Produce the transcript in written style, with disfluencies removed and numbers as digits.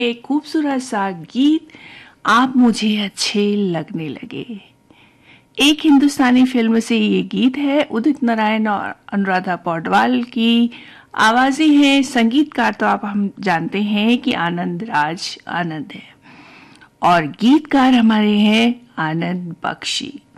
एक खूबसूरत सा गीत आप मुझे अच्छे लगने लगे। एक हिंदुस्तानी फिल्म से ये गीत है। उदित नारायण और अनुराधा पौडवाल की आवाजें हैं। संगीतकार तो आप हम जानते हैं कि आनंद राज आनंद है और गीतकार हमारे हैं आनंद बख्शी।